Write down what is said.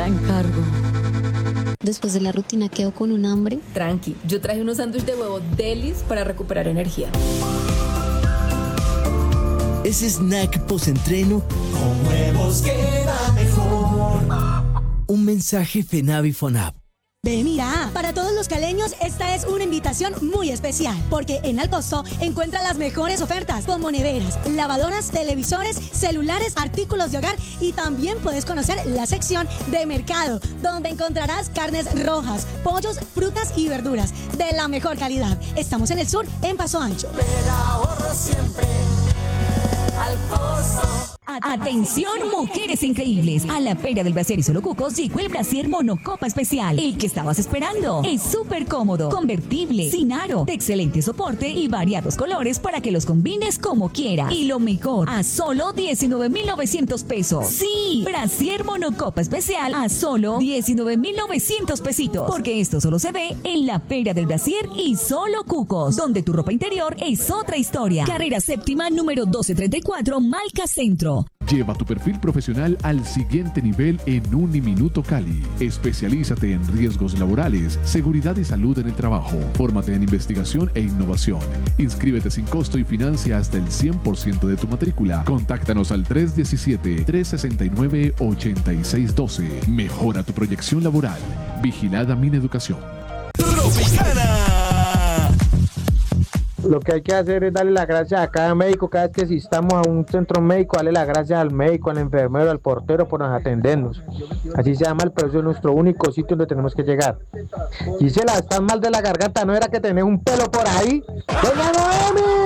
encargo. Después de la rutina quedo con un hambre. Tranqui, yo traje unos sándwiches de huevo delis para recuperar energía. Ese snack post-entreno con huevos queda mejor. Un mensaje FENAVI FONAP. Ve, mira, para todos los caleños esta es una invitación muy especial, porque en Alcosto encuentra las mejores ofertas como neveras, lavadoras, televisores, celulares, artículos de hogar y también puedes conocer la sección de mercado, donde encontrarás carnes rojas, pollos, frutas y verduras de la mejor calidad. Estamos en el sur, en Paso Ancho. Pero ahorro siempre. Atención, mujeres increíbles. A la Feria del Brasier y Solo Cucos llegó el brasier Monocopa especial. El que estabas esperando. Es súper cómodo, convertible, sin aro, de excelente soporte y variados colores para que los combines como quieras. Y lo mejor, a solo 19,900 pesos. Sí, brasier Monocopa especial a solo 19,900 pesitos. Porque esto solo se ve en la Feria del Brasier y Solo Cucos, donde tu ropa interior es otra historia. Carrera séptima, número 1234, Malca Centro. Lleva tu perfil profesional al siguiente nivel en Uniminuto Cali. Especialízate en riesgos laborales, seguridad y salud en el trabajo. Fórmate en investigación e innovación. Inscríbete sin costo y financia hasta el 100% de tu matrícula. Contáctanos al 317-369-8612. Mejora tu proyección laboral. Vigilada Mineducación. Tropicana. Lo que hay que hacer es darle las gracias a cada médico. Cada vez que asistamos a un centro médico, darle las gracias al médico, al enfermero, al portero por atendernos. Así se llama, pero eso es nuestro único sitio donde tenemos que llegar. Gisela, estás mal de la garganta, ¿no era que tenés un pelo por ahí? ¡Doña Noemi!